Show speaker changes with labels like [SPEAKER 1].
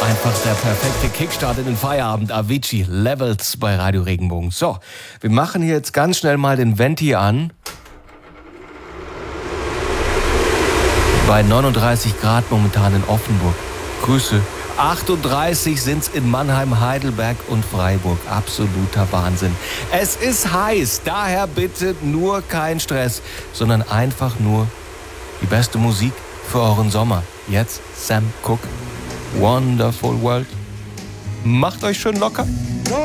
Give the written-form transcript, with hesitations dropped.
[SPEAKER 1] Einfach der perfekte Kickstart in den Feierabend. Avicii, Levels bei Radio Regenbogen. So, wir machen hier jetzt ganz schnell mal den Venti an. Bei 39 Grad momentan in Offenburg. Grüße. 38 sind's in Mannheim, Heidelberg und Freiburg. Absoluter Wahnsinn. Es ist heiß, daher bitte nur kein Stress, sondern einfach nur die beste Musik für euren Sommer. Jetzt Sam Cooke, Wonderful World. Macht euch schön locker.
[SPEAKER 2] No